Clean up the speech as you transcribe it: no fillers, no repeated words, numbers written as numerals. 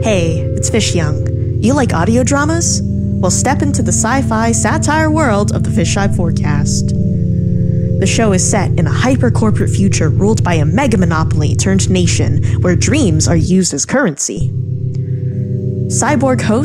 Hey, it's Fish Young. You like audio dramas? Well, step into the sci-fi satire world of the Fish Tribe Forecast. The show is set in a hyper-corporate future ruled by a mega monopoly turned nation where dreams are used as currency. Cyborg host